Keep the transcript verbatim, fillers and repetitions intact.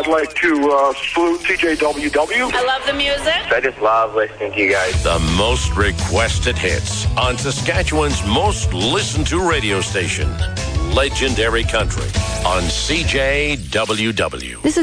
I'd like to uh, salute T J W W. I love the music. I just love listening to you guys. The most requested hits on Saskatchewan's most listened to radio station, Legendary Country, on C J W W. This is